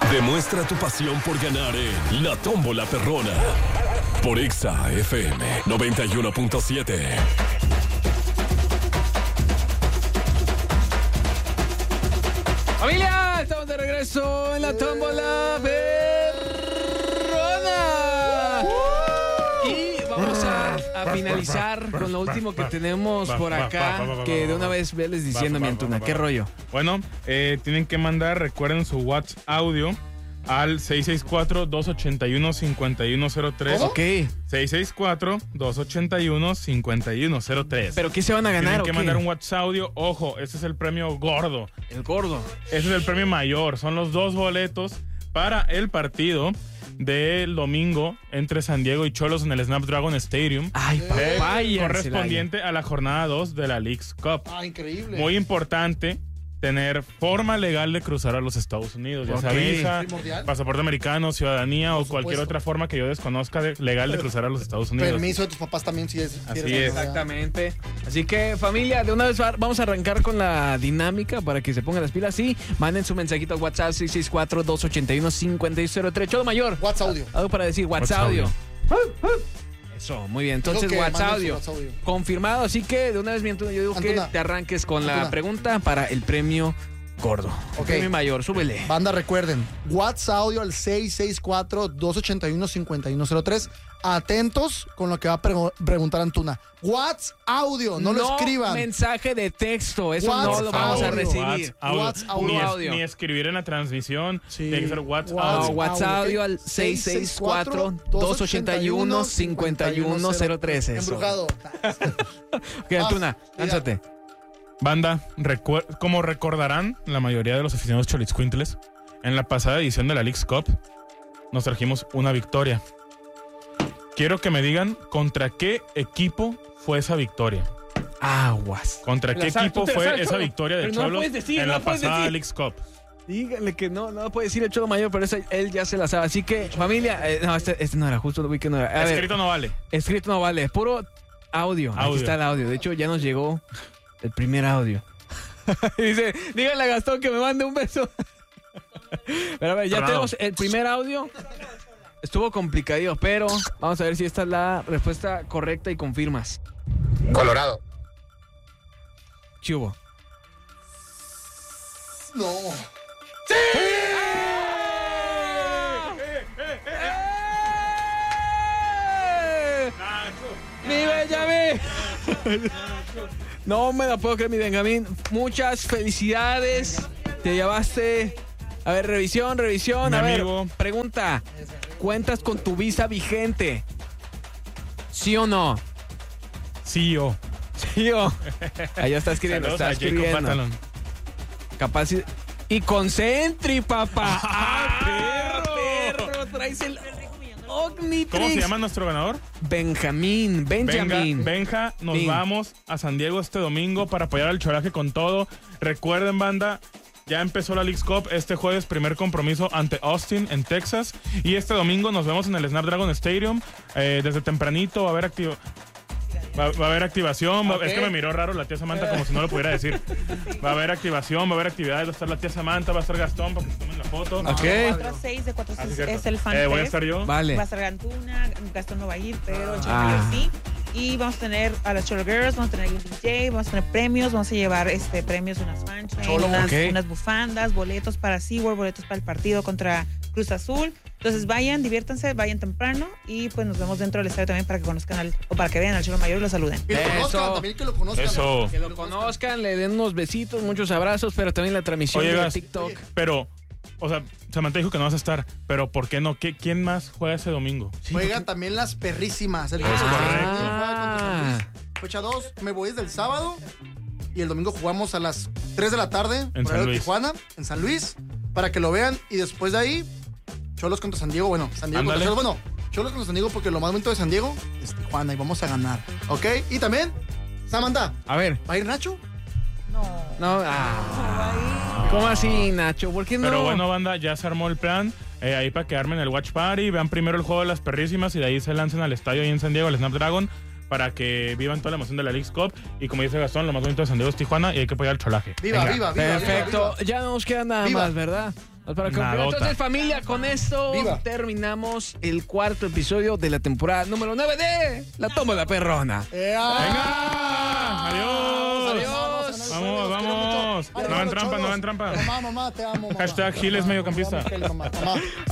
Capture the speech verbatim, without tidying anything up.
Demuestra tu pasión por ganar en La Tómbola Perrona por Exa F M noventa y uno punto siete. Familia, estamos de regreso en La Tómbola Perrona. Y vamos a, a finalizar con lo último que tenemos por acá, que de una vez veles diciendo, mi Antuna, ¿qué rollo? Bueno, eh, tienen que mandar, recuerden su WhatsApp audio al seis seis cuatro, dos ocho uno, cinco uno cero tres. Ok. seis seis cuatro, dos ocho uno, cinco uno cero tres. ¿Pero qué se van a ganar? Tienen que ¿o mandar qué? un WhatsApp audio. Ojo, este es el premio gordo. El gordo. Ese es el premio mayor. Son los dos boletos para el partido del domingo entre San Diego y Cholos en el Snapdragon Stadium. Ay, eh, papá. correspondiente a la jornada dos de la Leagues Cup. Ah, increíble. Muy importante tener forma legal de cruzar a los Estados Unidos, ya Ok. sea visa, Primordial. pasaporte americano, ciudadanía o Por cualquier supuesto. otra forma que yo desconozca de, legal de cruzar a los Estados Unidos. Permiso de tus papás también si es. si Así eres es. menor, Exactamente. Así que, familia, de una vez va- vamos a arrancar con la dinámica para que se pongan las pilas. Sí, manden su mensajito al WhatsApp seis seis cuatro, dos ocho uno, cinco cero tres. Cholo Mayor. ¿verdad? WhatsApp audio. Algo para decir, WhatsApp WhatsApp audio. Eso, muy bien. Entonces, Dijo que WhatsApp manden su audio. WhatsApp audio. Confirmado, así que de una vez, mi Antuna, yo digo que Antuna. te arranques con la Antuna. pregunta para el premio gordo. El Ok. premio mayor, súbele. Banda, recuerden, WhatsApp audio al seis seis cuatro, dos ocho uno, cinco uno cero tres. Atentos con lo que va a pregu- preguntar Antuna. WhatsApp audio, no, lo escriban. mensaje de texto, eso no WhatsApp lo vamos a audio. recibir. WhatsApp audio. WhatsApp Ni, es- audio. ni escribir en la transmisión. Sí. Tiene que ser WhatsApp WhatsApp. audio. No, WhatsApp audio al seis seis cuatro, dos ocho uno, cinco uno cero tres. Embrujado. Ok, Antuna, Ah, lánzate. Banda, recuer- como recordarán la mayoría de los aficionados cholitzcuintles, en la pasada edición de la Leagues Cup nos trajimos una victoria. Quiero que me digan contra qué equipo fue esa victoria. Aguas. ¿Contra La qué sabes, equipo tú te la fue sabes, esa Cholo. victoria de Pero no la Cholos puedes decir, en no la la puedes pasada decir. Leagues Cup? Díganle que no, no lo puede decir el Cholo Mayor, pero ese, él ya se la sabe. Así que, familia, eh, no, este, este no era, justo lo vi que no era. A ver, Escrito no vale. escrito no vale, puro audio. Aquí Audio. está el audio. De hecho, ya nos llegó el primer audio. Dice, díganle a Gastón que me mande un beso. Pero a ver, ya Bravo. tenemos el primer audio. Estuvo complicadillo, pero vamos a ver si esta es la respuesta correcta y confirmas. Colorado. Chivo. No. ¡Mi Benjamín! No me la puedo creer, mi Benjamín. Muchas felicidades. Te llevaste. A ver, revisión, revisión. Mi A ver, amigo. pregunta. ¿Cuentas con tu visa vigente? ¿Sí o no? Sí, yo. Sí o. Ahí ya está escribiendo, Saludos está a Jacob escribiendo. Batalón. Capaz y, y con Sentry, papá. ¡Ah, perro! perro! Traes el Omnitrix. ¿Cómo se llama nuestro ganador? Benjamín, Benjamín. Venga, Benja, nos Sí. vamos a San Diego este domingo para apoyar al Choraje con todo. Recuerden, banda, ya empezó la Leagues Cup este jueves, primer compromiso ante Austin en Texas. Y este domingo nos vemos en el Snapdragon Stadium. Eh, desde tempranito va a haber activo. Va, va a haber activación, va- Ok. es que me miró raro la tía Samantha como si no lo pudiera decir. Va a haber activación, va a haber actividades, va a estar la tía Samantha, va a estar Gastón para que se tomen la foto. Ok. cuatro seis de cuatro Ah, sí, seis cierto. es el fan Eh, voy a fest. estar yo. Vale. Va a estar Gantuna, Gastón no va a ir, pero el Ah. Cholo sí. Y vamos a tener a las Cholo Girls, vamos a tener un D J, vamos a tener premios, vamos a llevar este premios, unas fan chain, Cholo. unas, Ok. unas bufandas, boletos para SeaWorld, boletos para el partido contra Cruz Azul. Entonces vayan, diviértanse, vayan temprano y pues nos vemos dentro del estadio también para que conozcan al, o para que vean al Cholo Mayor y lo saluden. Y lo Eso. conozcan, también que lo conozcan. Eso. Que lo conozcan, le den unos besitos, muchos abrazos, pero también la transmisión Oye, de Gas, TikTok. Pero, o sea, Samantha dijo que no vas a estar, pero ¿por qué no? ¿Qué, ¿Quién más juega ese domingo? Juegan también las perrísimas. El Es Cruz Azul correcto. juega contra San Luis. Fecha dos, me voy desde el sábado. Y el domingo jugamos a las tres de la tarde. En por San ahí de Luis. Tijuana, en San Luis. Para que lo vean. Y después de ahí, Cholos contra San Diego. Bueno, San Diego Ándale. contra Cholos. Bueno, Cholos contra San Diego porque lo más bonito de San Diego es Tijuana y vamos a ganar. ¿Ok? Y también, Samantha, A ver, ¿va a ir Nacho? No. no, ah, ¿cómo así, Nacho? ¿Por qué no? Pero bueno, banda, ya se armó el plan. Eh, ahí para quedarme en el Watch Party. Vean primero el juego de las perrísimas y de ahí se lancen al estadio ahí en San Diego, al Snapdragon, para que vivan toda la emoción de la Leagues Cup. Y como dice Gastón, lo más bonito de San Diego es Tijuana y hay que apoyar al Cholaje. Viva, Venga. viva, viva. Perfecto, viva, viva. ya no nos queda nada Viva. más, ¿verdad? Para que- Nadota. Entonces, familia, con esto Viva. terminamos el cuarto episodio de la temporada número nueve de La Tómbola Perrona. ¡Ea! ¡Venga! ¡Adiós! Adiós. Vamos, vamos. No hagan trampa, no hagan trampa. Mamá, mamá, te amo, mamá. Hashtag Giles Mamá, mediocampista. mamá, mamá, mamá.